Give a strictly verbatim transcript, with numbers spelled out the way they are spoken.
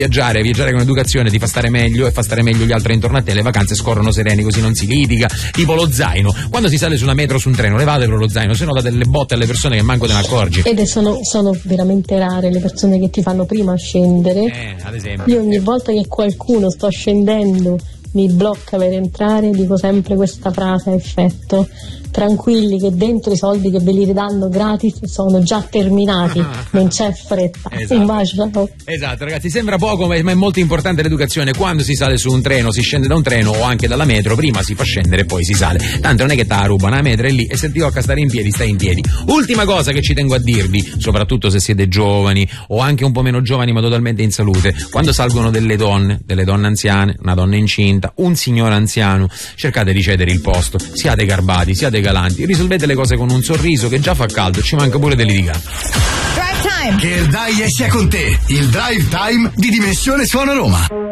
Viaggiare, viaggiare con educazione ti fa stare meglio e fa stare meglio gli altri intorno a te, le vacanze scorrono sereni così non si litiga, tipo lo zaino, quando si sale sulla metro o su un treno levate lo zaino, se no date delle botte alle persone che manco te ne accorgi. Ed sono, sono veramente rare le persone che ti fanno prima scendere, eh, ad esempio. Io ogni volta che qualcuno sto scendendo mi blocca per entrare dico sempre questa frase a effetto: tranquilli che dentro i soldi che ve li ridanno gratis sono già terminati, non c'è fretta. Esatto. Un bacio. Esatto ragazzi, sembra poco ma è molto importante l'educazione. Quando si sale su un treno, si scende da un treno o anche dalla metro, prima si fa scendere e poi si sale, tanto non è che te la rubano, la metro è lì e se ti tocca stare in piedi stai in piedi. Ultima cosa che ci tengo a dirvi, soprattutto se siete giovani o anche un po' meno giovani ma totalmente in salute, quando salgono delle donne, delle donne anziane, una donna incinta, un signore anziano, cercate di cedere il posto, siate garbati, siate galanti, risolvete le cose con un sorriso che già fa caldo, ci manca pure di litigare. Drive Time! Che il Dai sia con te, il Drive Time di Dimensione Suono Roma.